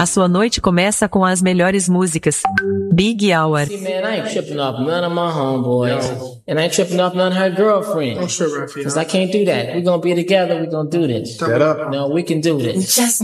A sua noite começa com as melhores músicas. Big Hour. See, man, I ain't tripping off none of my homeboys. And I ain't tripping off none of her girlfriends. Don't trip, Raphael. Because I can't do that. We're going to be together. We're going to do this. Shut up. No, we can do this. Just